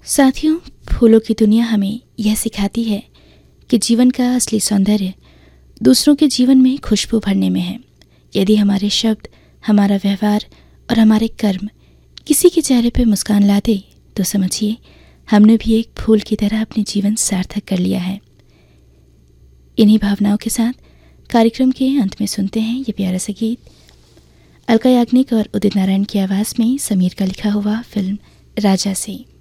साथियों, फूलों की दुनिया हमें यह सिखाती है कि जीवन का असली सौंदर्य दूसरों के जीवन में खुशबू भरने में है। यदि हमारे शब्द, हमारा व्यवहार और हमारे कर्म किसी के चेहरे पर मुस्कान ला दे तो समझिए हमने भी एक फूल की तरह अपने जीवन सार्थक कर लिया है। इन्हीं भावनाओं के साथ कार्यक्रम के अंत में सुनते हैं ये प्यारा सा गीत अलका याग्निक और उदित नारायण की आवाज़ में समीर का लिखा हुआ फिल्म राजा से।